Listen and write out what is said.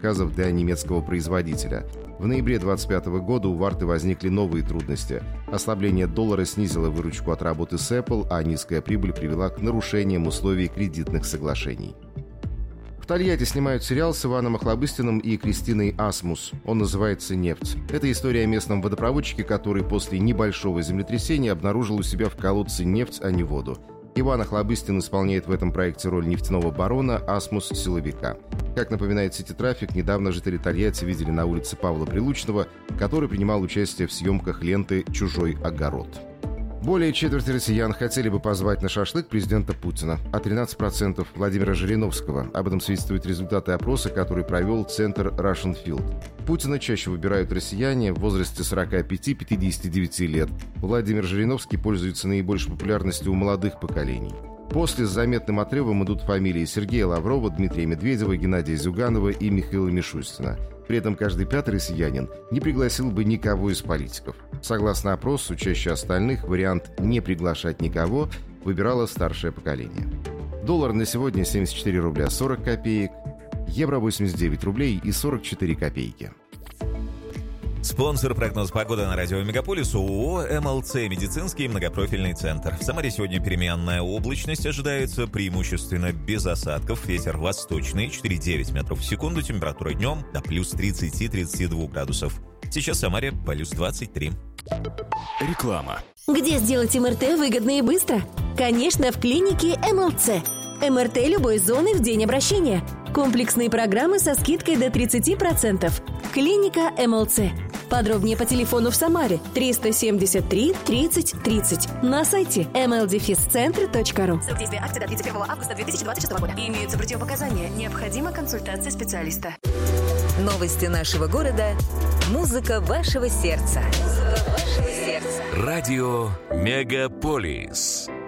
заказов для немецкого производителя. В ноябре 2025 года у Варты возникли новые трудности. Ослабление доллара снизило выручку от работы с Apple, а низкая прибыль привела к нарушениям условий кредитных соглашений. В Тольятти снимают сериал с Иваном Охлобыстиным и Кристиной Асмус. Он называется «Нефть». Это история о местном водопроводчике, который после небольшого землетрясения обнаружил у себя в колодце нефть, а не воду. Иван Охлобыстин исполняет в этом проекте роль нефтяного барона, Асмус – силовика. Как напоминает Сити Трафик, недавно жители Тольятти видели на улице Павла Прилучного, который принимал участие в съемках ленты «Чужой огород». Более четверти россиян хотели бы позвать на шашлык президента Путина, а 13% Владимира Жириновского. Об этом свидетельствуют результаты опроса, который провел Центр Russian Field. Путина чаще выбирают россияне в возрасте 45-59 лет. Владимир Жириновский пользуется наибольшей популярностью у молодых поколений. После с заметным отрывом идут фамилии Сергея Лаврова, Дмитрия Медведева, Геннадия Зюганова и Михаила Мишустина. При этом каждый пятый россиянин не пригласил бы никого из политиков. Согласно опросу, чаще остальных вариант «не приглашать никого» выбирало старшее поколение. Доллар на сегодня 74 рубля 40 копеек, евро 89 рублей и 44 копейки. Спонсор прогноза погоды на радио Мегаполис ООО «МЛЦ» медицинский многопрофильный центр. В Самаре сегодня переменная облачность ожидается, преимущественно без осадков. Ветер восточный 4,9 метров в секунду. Температура днем до плюс 30-32 градусов. Сейчас в Самаре плюс 23. Реклама. Где сделать МРТ выгодно и быстро? Конечно, в клинике МЛЦ. МРТ любой зоны в день обращения. Комплексные программы со скидкой до 30%. Клиника МЛЦ. Подробнее по телефону в Самаре 373 30 30. На сайте mldefiscentr.ru. Срок действия акции до 31 августа 2026 года. Имеются противопоказания. Необходима консультация специалиста. Новости нашего города. Музыка вашего сердца. Радио Мегаполис.